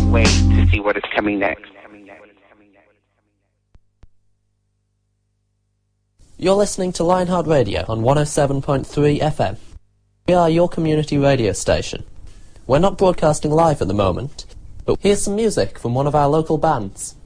wait to see what is coming next. You're listening to Lionheart Radio on 107.3 FM. We are your community radio station. We're not broadcasting live at the moment, but here's some music from one of our local bands.